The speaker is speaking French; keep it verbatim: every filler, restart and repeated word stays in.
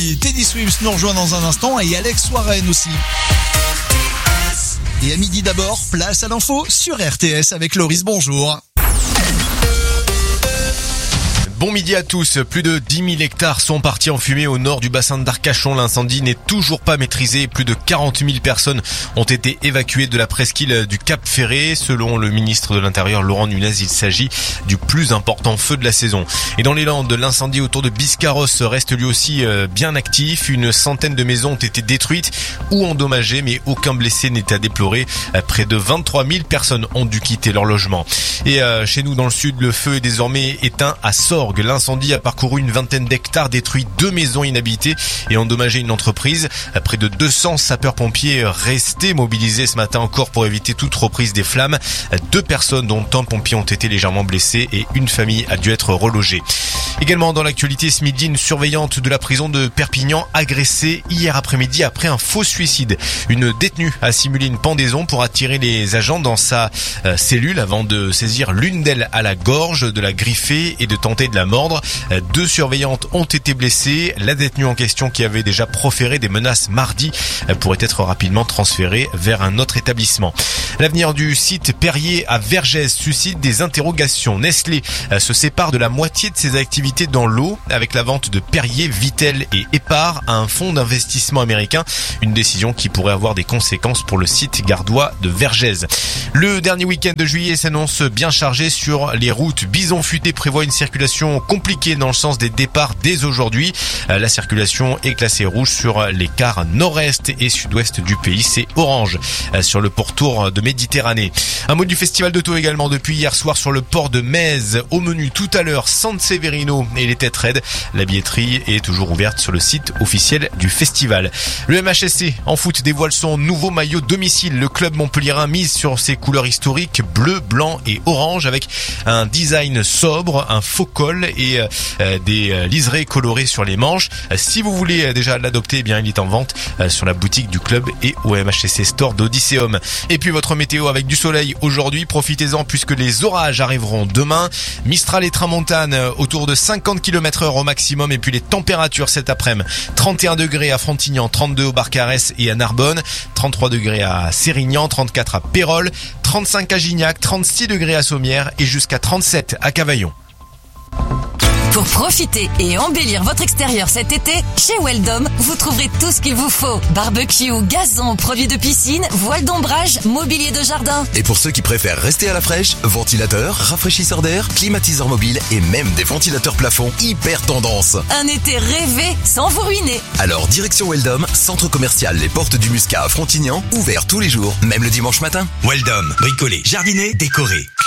Et Teddy Swims nous rejoint dans un instant et Alex Warren aussi. Et à midi d'abord, place à l'info sur R T S avec Loris, bonjour. Bon midi à tous. Plus de dix mille hectares sont partis en fumée au nord du bassin d'Arcachon. L'incendie n'est toujours pas maîtrisé. Plus de quarante mille personnes ont été évacuées de la presqu'île du Cap Ferré. Selon le ministre de l'Intérieur, Laurent Nunez, il s'agit du plus important feu de la saison. Et dans les Landes, l'incendie autour de Biscarrosse reste lui aussi bien actif. Une centaine de maisons ont été détruites ou endommagées, mais aucun blessé n'est à déplorer. Près de vingt-trois mille personnes ont dû quitter leur logement. Et chez nous, dans le sud, le feu est désormais éteint à Sorgues. L'incendie a parcouru une vingtaine d'hectares, détruit deux maisons inhabitées et endommagé une entreprise. Près de deux cents sapeurs-pompiers restés mobilisés ce matin encore pour éviter toute reprise des flammes. Deux personnes, dont un pompier, ont été légèrement blessées et une famille a dû être relogée. Également dans l'actualité ce midi, une surveillante de la prison de Perpignan agressée hier après-midi après un faux suicide. Une détenue a simulé une pendaison pour attirer les agents dans sa euh, cellule avant de saisir l'une d'elles à la gorge, de la griffer et de tenter de la mordre. Deux surveillantes ont été blessées. La détenue en question, qui avait déjà proféré des menaces mardi, pourrait être rapidement transférée vers un autre établissement. L'avenir du site Perrier à Vergès suscite des interrogations. Nestlé se sépare de la moitié de ses activités dans l'eau avec la vente de Perrier, Vittel et Épar à un fonds d'investissement américain. Une décision qui pourrait avoir des conséquences pour le site gardois de Vergès. Le dernier week-end de juillet s'annonce bien chargé sur les routes. Bison Futé prévoit une circulation compliquée dans le sens des départs dès aujourd'hui. La circulation est classée rouge sur les quarts nord-est et sud-ouest du pays. C'est orange sur le pourtour de Méditerranée. Un mot du festival d'auto également depuis hier soir sur le port de Metz. Au menu tout à l'heure, San Severino et les têtes raides. La billetterie est toujours ouverte sur le site officiel du festival. Le M H S C en foot dévoile son nouveau maillot domicile. Le club montpelliérain mise sur ses couleurs historiques bleu, blanc et orange avec un design sobre, un faux col et euh, des liserés colorés sur les manches. Si vous voulez déjà l'adopter, eh bien il est en vente euh, sur la boutique du club et au M H S C Store d'Odysseum. Et puis votre météo avec du soleil aujourd'hui, profitez-en puisque les orages arriveront demain. Mistral et tramontane autour de cinquante kilomètres heure au maximum. Et puis les températures cet après-midi, trente et un degrés à Frontignan, trente-deux au Barcarès et à Narbonne, trente-trois degrés à Sérignan, trente-quatre à Pérol, trente-cinq à Gignac, trente-six degrés à Sommières et jusqu'à trente-sept à Cavaillon. Pour profiter et embellir votre extérieur cet été, chez Weldom, vous trouverez tout ce qu'il vous faut. Barbecue, gazon, produits de piscine, voile d'ombrage, mobilier de jardin. Et pour ceux qui préfèrent rester à la fraîche, ventilateurs, rafraîchisseurs d'air, climatiseurs mobiles et même des ventilateurs plafond hyper tendance. Un été rêvé sans vous ruiner. Alors direction Weldom, centre commercial Les Portes du Muscat à Frontignan, ouvert tous les jours, même le dimanche matin. Weldom, bricoler, jardiner, décorer.